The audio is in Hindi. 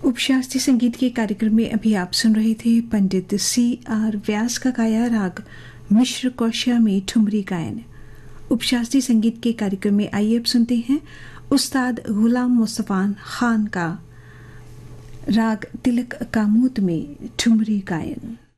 उपशास्त्रीय संगीत के कार्यक्रम में अभी आप सुन रहे थे पंडित C.R. व्यास का गाया राग मिश्र कौशिया में ठुमरी गायन। उपशास्त्रीय संगीत के कार्यक्रम में आइए अब सुनते हैं उस्ताद गुलाम मुस्तफान खान का राग तिलक कामूत में ठुमरी गायन।